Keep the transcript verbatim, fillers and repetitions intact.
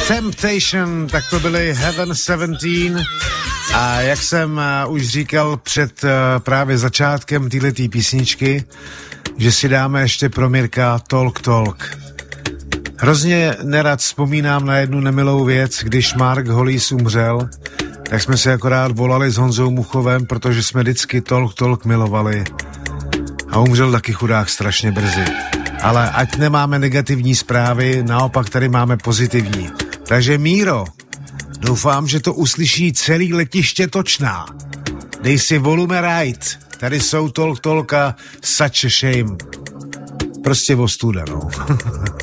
Temptation, tak to byly Heaven sedmnáct a jak jsem uh, už říkal před uh, právě začátkem této písničky, že si dáme ještě pro Mirka Talk Talk. Hrozně nerad vzpomínám na jednu nemilou věc, když Mark Hollis umřel, tak jsme se akorát volali s Honzou Muchovem, protože jsme vždycky Talk Talk milovali a umřel taky chudák strašně brzy. Ale ať nemáme negativní zprávy, naopak tady máme pozitivní. Takže Míro, doufám, že to uslyší celý letiště Točná. Dej si volume right. Tady jsou Talk Talk a Such a Shame. Prostě ostuda, no.